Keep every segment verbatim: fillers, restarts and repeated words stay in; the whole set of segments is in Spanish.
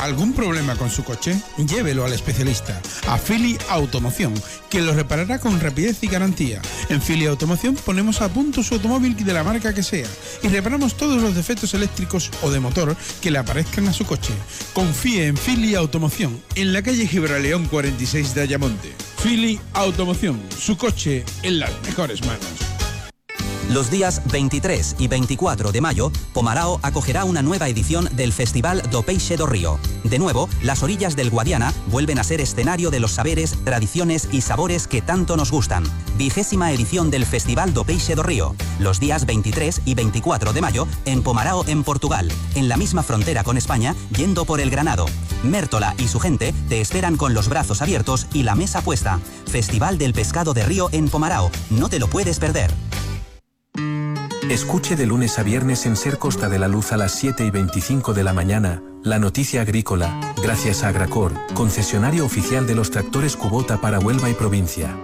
¿Algún problema con su coche? Llévelo al especialista, a Fili Automoción, que lo reparará con rapidez y garantía. En Fili Automoción ponemos a punto su automóvil de la marca que sea y reparamos todos los defectos eléctricos o de motor que le aparezcan a su coche. Confíe en Fili Automoción, en la calle Gibraleón cuarenta y seis de Ayamonte. Fili Automoción, su coche en las mejores manos. Los días veintitrés y veinticuatro de mayo, Pomarao acogerá una nueva edición del Festival do Peixe do Río. De nuevo, las orillas del Guadiana vuelven a ser escenario de los saberes, tradiciones y sabores que tanto nos gustan. Vigésima edición del Festival do Peixe do Río. Los días veintitrés y veinticuatro de mayo, en Pomarao, en Portugal, en la misma frontera con España, yendo por el Granado. Mértola y su gente te esperan con los brazos abiertos y la mesa puesta. Festival del Pescado de Río en Pomarao. No te lo puedes perder. Escuche de lunes a viernes en Ser Costa de la Luz a las siete y veinticinco de la mañana, la noticia agrícola, gracias a Agracor, concesionario oficial de los tractores Kubota para Huelva y provincia.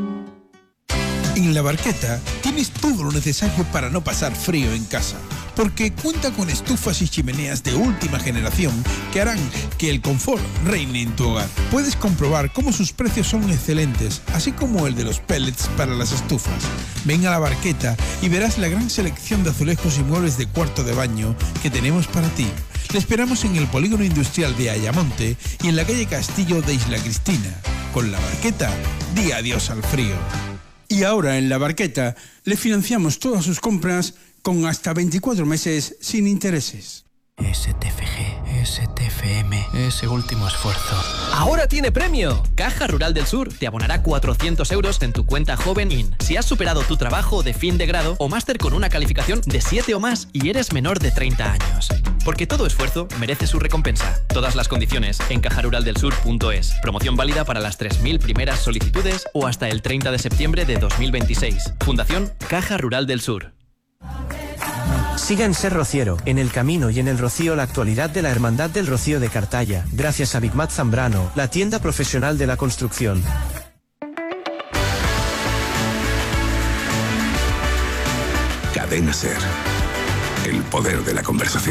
En La Barqueta tienes todo lo necesario para no pasar frío en casa, porque cuenta con estufas y chimeneas de última generación que harán que el confort reine en tu hogar. Puedes comprobar cómo sus precios son excelentes, así como el de los pellets para las estufas. Ven a La Barqueta y verás la gran selección de azulejos y muebles de cuarto de baño que tenemos para ti. Te esperamos en el polígono industrial de Ayamonte y en la calle Castillo de Isla Cristina. Con La Barqueta, di adiós al frío. Y ahora en La Barqueta le financiamos todas sus compras con hasta veinticuatro meses sin intereses. S T F G, S T F M, ese último esfuerzo. ¡Ahora tiene premio! Caja Rural del Sur te abonará cuatrocientos euros en tu cuenta Joven In si has superado tu trabajo de fin de grado o máster con una calificación de siete o más y eres menor de treinta años. Porque todo esfuerzo merece su recompensa. Todas las condiciones en caja rural del sur punto es. Promoción válida para las tres mil primeras solicitudes o hasta el treinta de septiembre de dos mil veintiséis. Fundación Caja Rural del Sur. Siga en Ser Rociero, en el camino y en el Rocío la actualidad de la Hermandad del Rocío de Cartaya, gracias a Bigmat Zambrano, la tienda profesional de la construcción. Cadena Ser. El poder de la conversación.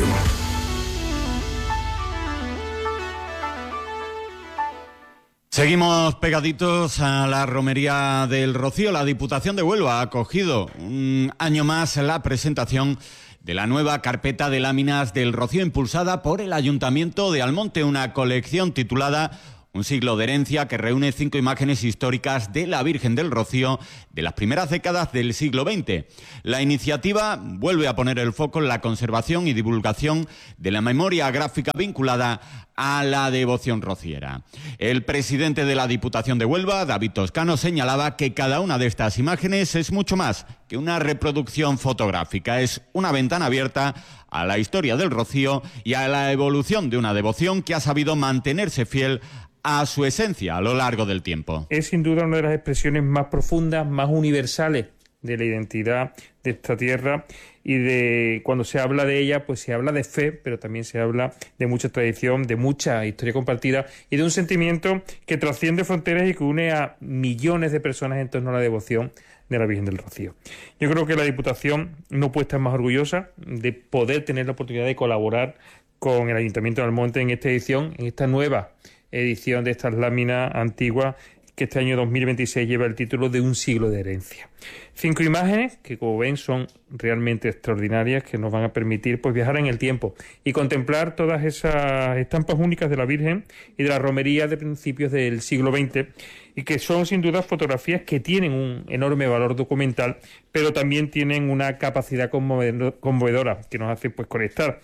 Seguimos pegaditos a la romería del Rocío. La Diputación de Huelva ha acogido un año más la presentación de la nueva carpeta de láminas del Rocío impulsada por el Ayuntamiento de Almonte, una colección titulada Un siglo de herencia que reúne cinco imágenes históricas de la Virgen del Rocío de las primeras décadas del siglo veinte. La iniciativa vuelve a poner el foco en la conservación y divulgación de la memoria gráfica vinculada a la devoción rociera. El presidente de la Diputación de Huelva, David Toscano, señalaba que cada una de estas imágenes es mucho más que una reproducción fotográfica, es una ventana abierta a la historia del Rocío y a la evolución de una devoción que ha sabido mantenerse fiel a su esencia a lo largo del tiempo. Es sin duda una de las expresiones más profundas, más universales de la identidad de esta tierra, y de cuando se habla de ella, pues se habla de fe, pero también se habla de mucha tradición, de mucha historia compartida y de un sentimiento que trasciende fronteras y que une a millones de personas en torno a la devoción de la Virgen del Rocío. Yo creo que la Diputación no puede estar más orgullosa de poder tener la oportunidad de colaborar con el Ayuntamiento de Almonte en esta edición, en esta nueva edición de estas láminas antiguas que este año dos mil veintiséis lleva el título de Un siglo de herencia. Cinco imágenes que, como ven, son realmente extraordinarias, que nos van a permitir pues viajar en el tiempo y contemplar todas esas estampas únicas de la Virgen y de la romería de principios del siglo veinte, y que son sin duda fotografías que tienen un enorme valor documental, pero también tienen una capacidad conmovedora que nos hace pues conectar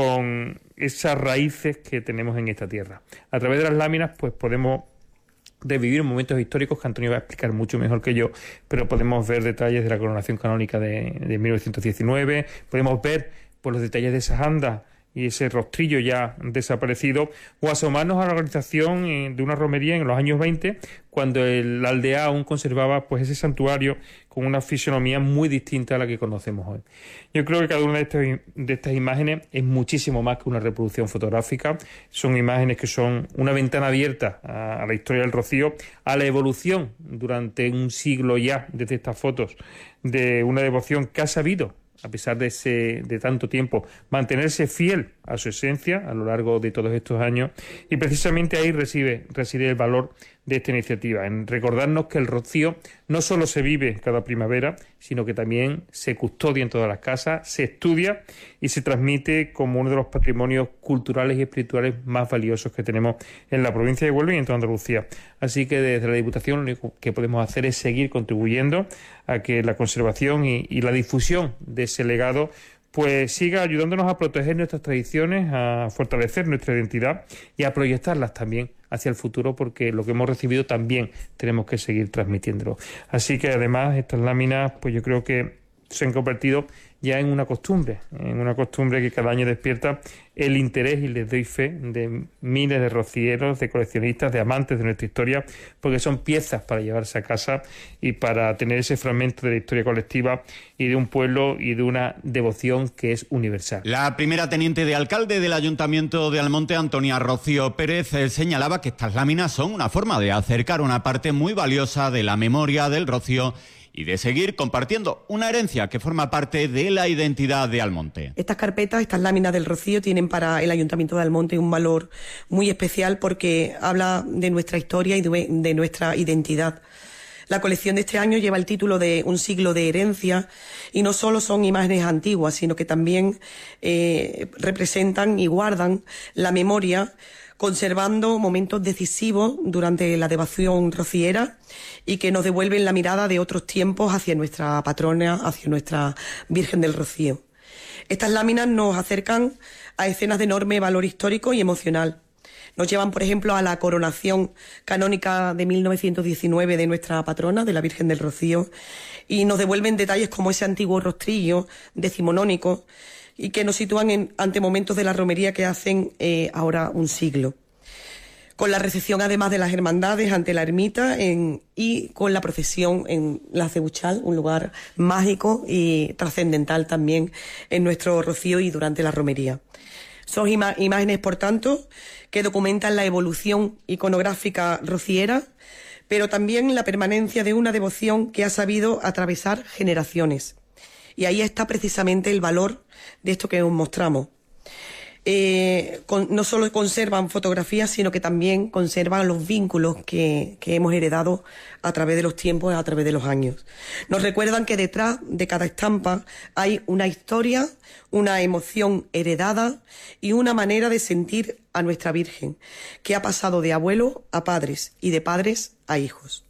con esas raíces que tenemos en esta tierra. A través de las láminas pues podemos revivir momentos históricos que Antonio va a explicar mucho mejor que yo, pero podemos ver detalles de la coronación canónica de, de mil novecientos diecinueve, podemos ver pues, los detalles de esas andas y ese rostrillo ya desaparecido, o asomarnos a la organización eh, de una romería en los años veinte, cuando el, la aldea aún conservaba pues ese santuario con una fisonomía muy distinta a la que conocemos hoy. Yo creo que cada una de estas, de estas imágenes es muchísimo más que una reproducción fotográfica, son imágenes que son una ventana abierta a, a la historia del Rocío, a la evolución durante un siglo ya desde estas fotos de una devoción que ha sabido, a pesar de ese de tanto tiempo, mantenerse fiel a su esencia a lo largo de todos estos años, y precisamente ahí reside, reside el valor de esta iniciativa, en recordarnos que el rocío no solo se vive cada primavera, sino que también se custodia en todas las casas, se estudia y se transmite como uno de los patrimonios culturales y espirituales más valiosos que tenemos en la provincia de Huelva y en toda Andalucía. Así que desde la Diputación lo único que podemos hacer es seguir contribuyendo a que la conservación y, y la difusión de ese legado pues siga ayudándonos a proteger nuestras tradiciones, a fortalecer nuestra identidad y a proyectarlas también hacia el futuro, porque lo que hemos recibido también tenemos que seguir transmitiéndolo. Así que además estas láminas, pues yo creo que se han convertido ya en una costumbre, en una costumbre que cada año despierta el interés, y les doy fe, de miles de rocieros, de coleccionistas, de amantes de nuestra historia, porque son piezas para llevarse a casa y para tener ese fragmento de la historia colectiva y de un pueblo y de una devoción que es universal. La primera teniente de alcalde del Ayuntamiento de Almonte, Antonia Rocío Pérez, señalaba que estas láminas son una forma de acercar una parte muy valiosa de la memoria del rocío y de seguir compartiendo una herencia que forma parte de la identidad de Almonte. Estas carpetas, estas láminas del rocío, tienen para el Ayuntamiento de Almonte un valor muy especial porque habla de nuestra historia y de, de nuestra identidad. La colección de este año lleva el título de Un siglo de herencia, y no solo son imágenes antiguas, sino que también eh, representan y guardan la memoria, conservando momentos decisivos durante la devoción rociera y que nos devuelven la mirada de otros tiempos hacia nuestra patrona, hacia nuestra Virgen del Rocío. Estas láminas nos acercan a escenas de enorme valor histórico y emocional. Nos llevan, por ejemplo, a la coronación canónica de mil novecientos diecinueve de nuestra patrona, de la Virgen del Rocío, y nos devuelven detalles como ese antiguo rostrillo decimonónico, y que nos sitúan en, ante momentos de la romería que hacen eh, ahora un siglo. Con la recepción, además de las hermandades ante la ermita en, y con la procesión en la Cebuchal, un lugar mágico y trascendental también en nuestro rocío y durante la romería. Son ima- imágenes, por tanto, que documentan la evolución iconográfica rociera, pero también la permanencia de una devoción que ha sabido atravesar generaciones. Y ahí está precisamente el valor de esto que os mostramos. Eh, con, no solo conservan fotografías, sino que también conservan los vínculos que, que hemos heredado a través de los tiempos, a través de los años. Nos recuerdan que detrás de cada estampa hay una historia, una emoción heredada y una manera de sentir a nuestra Virgen, que ha pasado de abuelo a padres y de padres a hijos.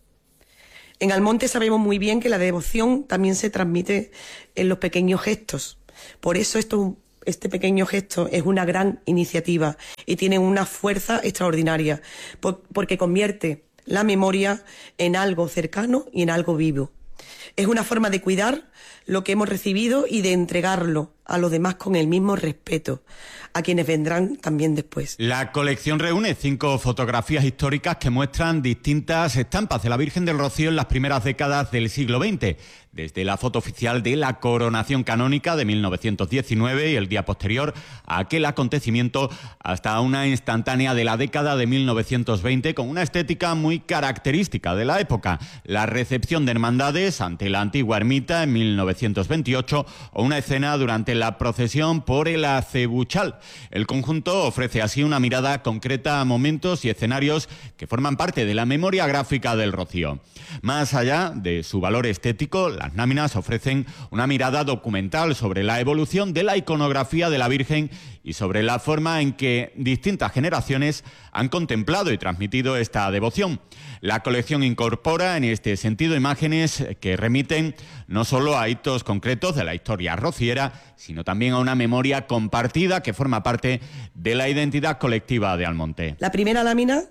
En Almonte sabemos muy bien que la devoción también se transmite en los pequeños gestos. Por eso esto, este pequeño gesto es una gran iniciativa y tiene una fuerza extraordinaria, por, porque convierte la memoria en algo cercano y en algo vivo. Es una forma de cuidar lo que hemos recibido y de entregarlo a los demás con el mismo respeto, a quienes vendrán también después. La colección reúne cinco fotografías históricas que muestran distintas estampas de la Virgen del Rocío en las primeras décadas del siglo veinte, desde la foto oficial de la coronación canónica de mil novecientos diecinueve y el día posterior a aquel acontecimiento, hasta una instantánea de la década de mil novecientos veinte con una estética muy característica de la época, la recepción de hermandades ante la antigua ermita en mil novecientos veintiocho o una escena durante la procesión por el Acebuchal. El conjunto ofrece así una mirada concreta a momentos y escenarios que forman parte de la memoria gráfica del Rocío. Más allá de su valor estético, las láminas ofrecen una mirada documental sobre la evolución de la iconografía de la Virgen y sobre la forma en que distintas generaciones han contemplado y transmitido esta devoción. La colección incorpora en este sentido imágenes que remiten no solo a hitos concretos de la historia rociera, sino también a una memoria compartida que forma parte de la identidad colectiva de Almonte. La primera lámina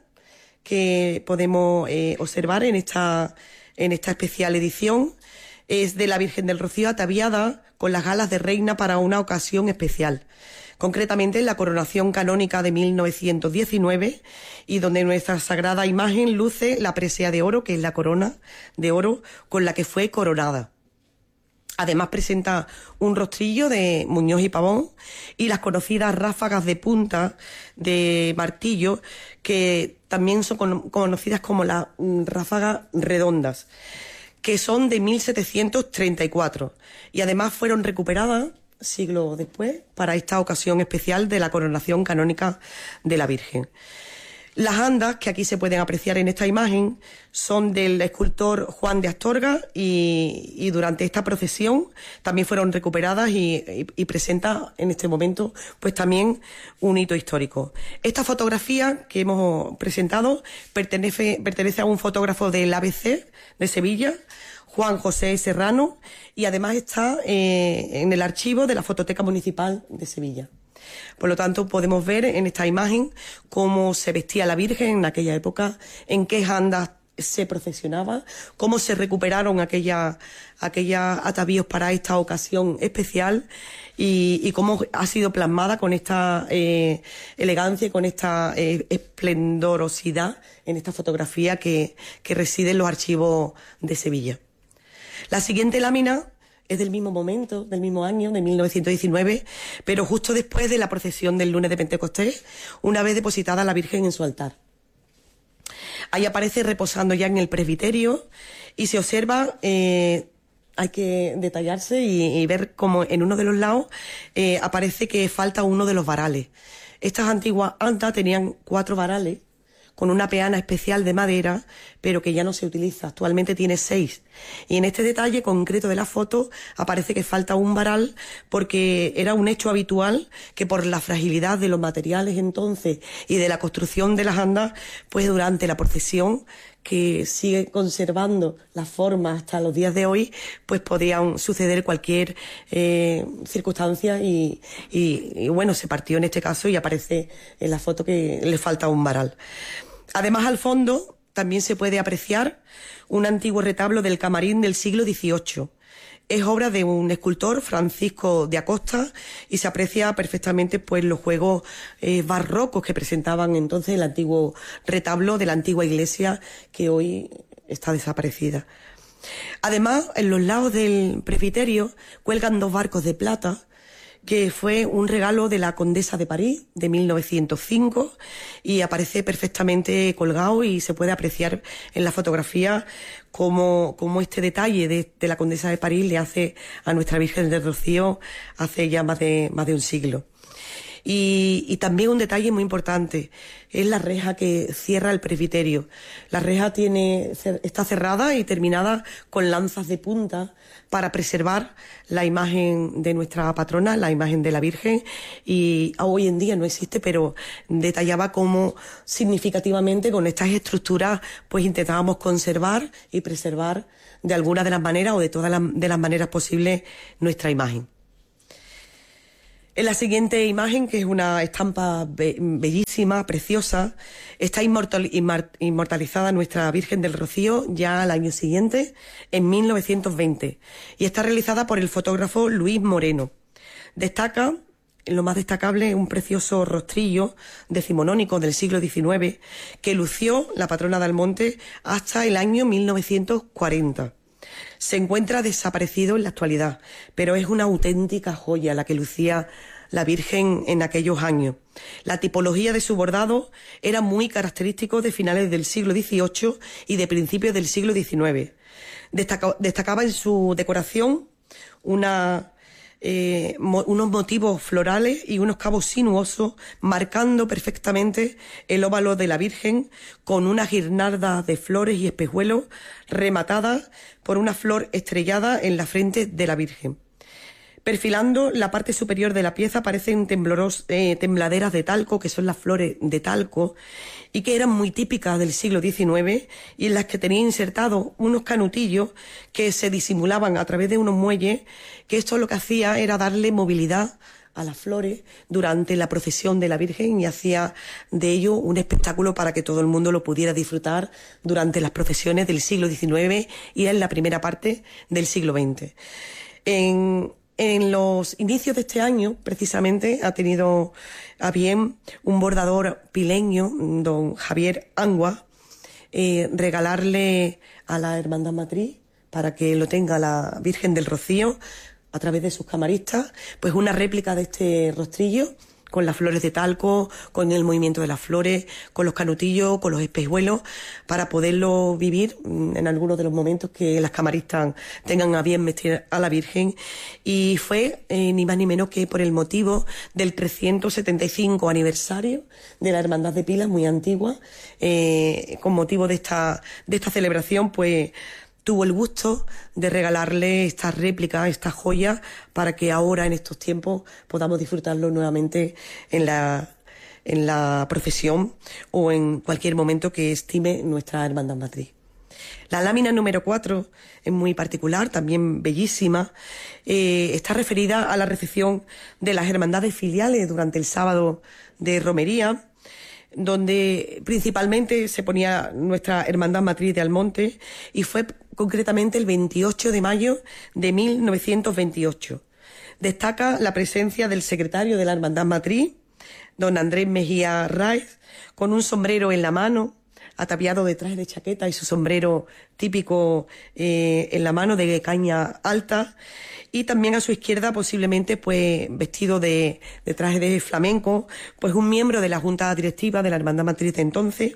que podemos eh, observar en esta, en esta especial edición es de la Virgen del Rocío ataviada con las galas de reina para una ocasión especial, concretamente en la coronación canónica de mil novecientos diecinueve, y donde nuestra sagrada imagen luce la presea de oro, que es la corona de oro con la que fue coronada. Además presenta un rostrillo de Muñoz y Pavón y las conocidas ráfagas de punta de martillo, que también son con- conocidas como las mm, ráfagas redondas, que son de mil setecientos treinta y cuatro y además fueron recuperadas siglos después, para esta ocasión especial de la coronación canónica de la Virgen. Las andas que aquí se pueden apreciar en esta imagen son del escultor Juan de Astorga y, y durante esta procesión también fueron recuperadas y, y, y presenta en este momento pues también un hito histórico. Esta fotografía que hemos presentado pertenece, pertenece a un fotógrafo del A B C de Sevilla, Juan José Serrano, y además está eh, en el archivo de la Fototeca Municipal de Sevilla. Por lo tanto, podemos ver en esta imagen cómo se vestía la Virgen en aquella época, en qué andas se procesionaba, cómo se recuperaron aquellas aquella atavíos para esta ocasión especial y, y cómo ha sido plasmada con esta eh, elegancia y con esta eh, esplendorosidad en esta fotografía que, que reside en los archivos de Sevilla. La siguiente lámina es del mismo momento, del mismo año, de mil novecientos diecinueve, pero justo después de la procesión del lunes de Pentecostés, una vez depositada la Virgen en su altar. Ahí aparece reposando ya en el presbiterio y se observa, eh, hay que detallarse y, y ver cómo en uno de los lados eh, aparece que falta uno de los varales. Estas antiguas andas tenían cuatro varales con una peana especial de madera, pero que ya no se utiliza. Actualmente tiene seis. Y en este detalle concreto de la foto aparece que falta un varal porque era un hecho habitual que por la fragilidad de los materiales entonces y de la construcción de las andas, pues durante la procesión que sigue conservando la forma hasta los días de hoy, pues podían suceder cualquier eh, circunstancia y, y, y bueno, se partió en este caso y aparece en la foto que le falta un varal. Además, al fondo también se puede apreciar un antiguo retablo del camarín del siglo dieciocho. Es obra de un escultor, Francisco de Acosta, y se aprecia perfectamente pues los juegos eh, barrocos que presentaban entonces el antiguo retablo de la antigua iglesia que hoy está desaparecida. Además, en los lados del presbiterio cuelgan dos barcos de plata, que fue un regalo de la condesa de París de mil novecientos cinco y aparece perfectamente colgado y se puede apreciar en la fotografía cómo, cómo este detalle de, de la condesa de París le hace a nuestra Virgen del Rocío hace ya más de, más de un siglo. Y, y también un detalle muy importante es la reja que cierra el presbiterio. La reja tiene, está cerrada y terminada con lanzas de punta para preservar la imagen de nuestra patrona, la imagen de la Virgen, y hoy en día no existe, pero detallaba cómo significativamente con estas estructuras pues intentábamos conservar y preservar de alguna de las maneras o de todas las, de las maneras posibles nuestra imagen. En la siguiente imagen, que es una estampa be- bellísima, preciosa, está inmortal- inmortalizada nuestra Virgen del Rocío ya al año siguiente, en mil novecientos veinte, y está realizada por el fotógrafo Luis Moreno. Destaca, lo más destacable, un precioso rostrillo decimonónico del siglo diecinueve que lució la patrona de Almonte hasta el año mil novecientos cuarenta. Se encuentra desaparecido en la actualidad, pero es una auténtica joya la que lucía la Virgen en aquellos años. La tipología de su bordado era muy característico de finales del siglo dieciocho y de principios del siglo diecinueve. Destaca, destacaba en su decoración una, eh, mo, unos motivos florales y unos cabos sinuosos marcando perfectamente el óvalo de la Virgen con una guirnalda de flores y espejuelos rematada por una flor estrellada en la frente de la Virgen. Perfilando la parte superior de la pieza aparecen tembloros, eh, tembladeras de talco, que son las flores de talco, y que eran muy típicas del siglo diecinueve, y en las que tenía insertados unos canutillos que se disimulaban a través de unos muelles, que esto lo que hacía era darle movilidad a las flores durante la procesión de la Virgen y hacía de ello un espectáculo para que todo el mundo lo pudiera disfrutar durante las procesiones del siglo diecinueve y en la primera parte del siglo veinte. En En los inicios de este año, precisamente, ha tenido a bien un bordador pileño, don Javier Angua, eh, regalarle a la Hermandad Matriz, para que lo tenga la Virgen del Rocío, a través de sus camaristas, pues una réplica de este rostrillo, con las flores de talco, con el movimiento de las flores, con los canutillos, con los espejuelos, para poderlo vivir en algunos de los momentos que las camaristas tengan a bien vestir a la Virgen. Y fue eh, ni más ni menos que por el motivo del trescientos setenta y cinco aniversario de la Hermandad de Pilas, muy antigua, eh, con motivo de esta, de esta celebración, pues tuvo el gusto de regalarle esta réplica, esta joya, para que ahora, en estos tiempos, podamos disfrutarlo nuevamente en la, en la procesión o en cualquier momento que estime nuestra Hermandad Matriz. La lámina número cuatro es muy particular, también bellísima. Eh, está referida a la recepción de las hermandades filiales durante el sábado de romería, donde principalmente se ponía nuestra Hermandad Matriz de Almonte, y fue concretamente el veintiocho de mayo de mil novecientos veintiocho. Destaca la presencia del secretario de la Hermandad Matriz, don Andrés Mejía Raiz, con un sombrero en la mano, ataviado de traje de chaqueta y su sombrero típico eh, en la mano de caña alta, y también a su izquierda, posiblemente pues vestido de, de traje de flamenco, pues un miembro de la Junta Directiva de la Hermandad Matriz de entonces.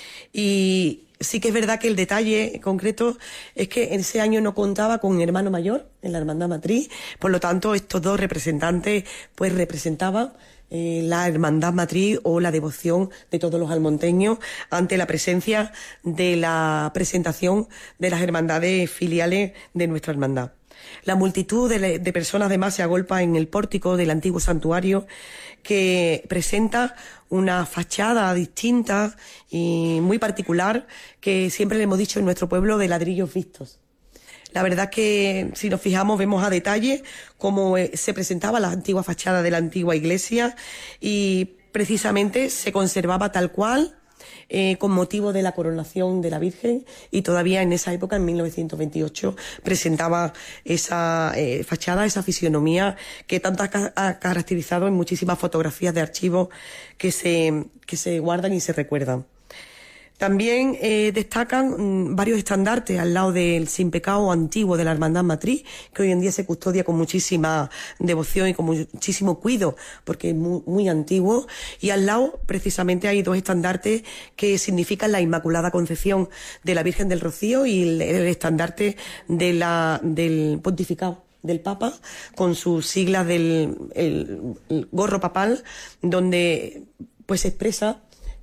Y sí que es verdad que el detalle concreto es que en ese año no contaba con un hermano mayor en la Hermandad Matriz, por lo tanto estos dos representantes pues representaban eh, la Hermandad Matriz o la devoción de todos los almonteños ante la presencia de la presentación de las hermandades filiales de nuestra hermandad. La multitud de, de personas además se agolpa en el pórtico del antiguo santuario, que presenta una fachada distinta y muy particular, que siempre le hemos dicho en nuestro pueblo, de ladrillos vistos. La verdad que si nos fijamos vemos a detalle cómo se presentaba la antigua fachada de la antigua iglesia, y precisamente se conservaba tal cual, Eh, con motivo de la coronación de la Virgen, y todavía en esa época, en mil novecientos veintiocho, presentaba esa eh, fachada, esa fisionomía que tanto ha, ca ha caracterizado en muchísimas fotografías de archivo que se, que se guardan y se recuerdan. También eh, destacan mmm, varios estandartes al lado del sin pecado antiguo de la Hermandad Matriz, que hoy en día se custodia con muchísima devoción y con muchísimo cuidado, porque es muy, muy antiguo. Y al lado, precisamente, hay dos estandartes que significan la Inmaculada Concepción de la Virgen del Rocío y el, el estandarte de la, del pontificado del Papa, con sus siglas del el, el gorro papal, donde pues se expresa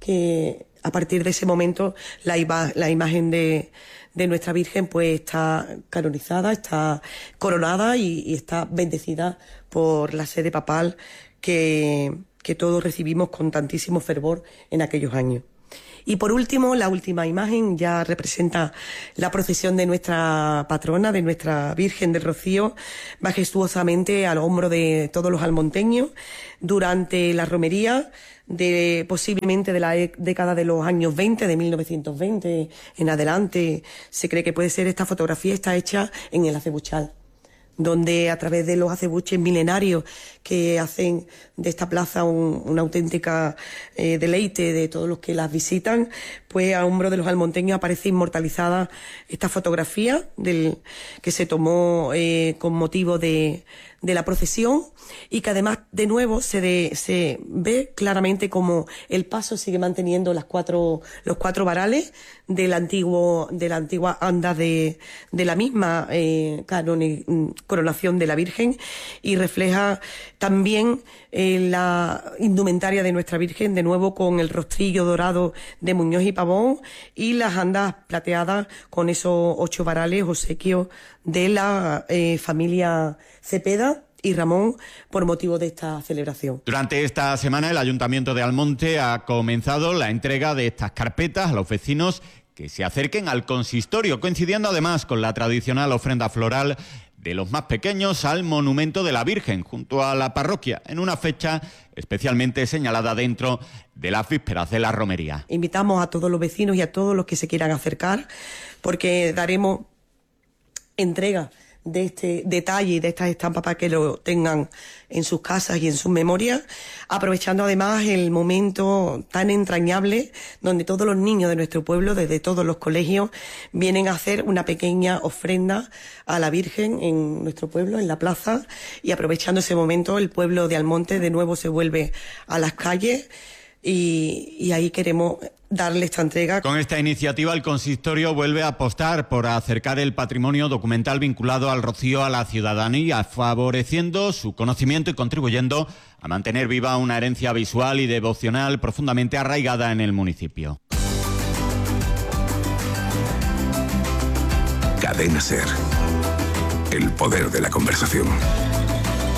que a partir de ese momento la, iba, la imagen de, de nuestra Virgen pues está canonizada, está coronada y, y está bendecida por la sede papal que, que todos recibimos con tantísimo fervor en aquellos años. Y por último, la última imagen ya representa la procesión de nuestra patrona, de nuestra Virgen del Rocío, majestuosamente al hombro de todos los almonteños durante la romería de posiblemente de la década de los años veinte, de mil novecientos veinte en adelante. Se cree que puede ser esta fotografía, está hecha en el acebuchal, donde a través de los acebuches milenarios que hacen de esta plaza un, una auténtica eh, deleite de todos los que las visitan, pues a hombro de los almonteños aparece inmortalizada esta fotografía del, que se tomó eh, con motivo de, de la procesión, y que además de nuevo se, de, se ve claramente como el paso sigue manteniendo las cuatro, los cuatro varales del antiguo, de la antigua anda de, de la misma eh, canoni, coronación de la Virgen, y refleja también eh, la indumentaria de nuestra Virgen, de nuevo con el rostrillo dorado de Muñoz y Pavón y las andas plateadas con esos ocho varales obsequios de la eh, familia Cepeda y Ramón por motivo de esta celebración. Durante esta semana el Ayuntamiento de Almonte ha comenzado la entrega de estas carpetas a los vecinos que se acerquen al consistorio, coincidiendo además con la tradicional ofrenda floral de los más pequeños al monumento de la Virgen, junto a la parroquia, en una fecha especialmente señalada dentro de las vísperas de la romería. Invitamos a todos los vecinos y a todos los que se quieran acercar, porque daremos entrega de este detalle y de estas estampas para que lo tengan en sus casas y en sus memorias, aprovechando además el momento tan entrañable donde todos los niños de nuestro pueblo, desde todos los colegios, vienen a hacer una pequeña ofrenda a la Virgen en nuestro pueblo, en la plaza, y aprovechando ese momento el pueblo de Almonte de nuevo se vuelve a las calles y, y ahí queremos darle esta entrega. Con esta iniciativa el consistorio vuelve a apostar por acercar el patrimonio documental vinculado al rocío a la ciudadanía, favoreciendo su conocimiento y contribuyendo a mantener viva una herencia visual y devocional profundamente arraigada en el municipio. Cadena SER. El poder de la conversación.